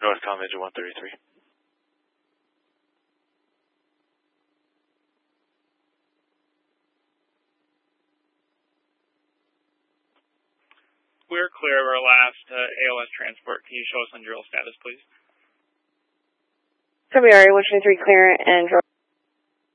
North Comm Engine 133. We're clear of our last ALS transport. Can you show us on drill status, please? WRA 123 clear and drill.